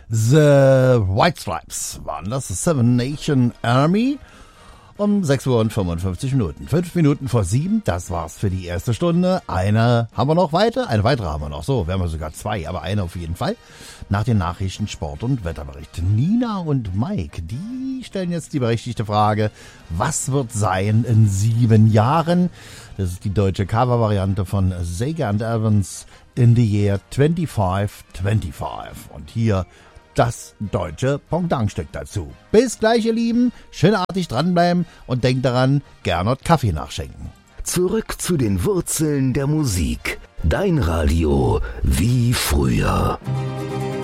The White Stripes waren das, Seven Nation Army. Um 6 Uhr und 55 Minuten. 5 Minuten vor 7, das war's für die erste Stunde. Eine haben wir noch weiter, eine weitere haben wir noch. So, wir haben sogar 2, aber eine auf jeden Fall. Nach den Nachrichten, Sport und Wetterbericht. Nina und Mike, die stellen jetzt die berechtigte Frage, was wird sein in 7 Jahren? Das ist die deutsche Cover-Variante von Sega and Evans in the Year 2525. Und hier das deutsche Pendantstück dazu. Bis gleich, ihr Lieben. Schönartig dranbleiben und denkt daran, Gernot Kaffee nachschenken. Zurück zu den Wurzeln der Musik. Dein Radio wie früher.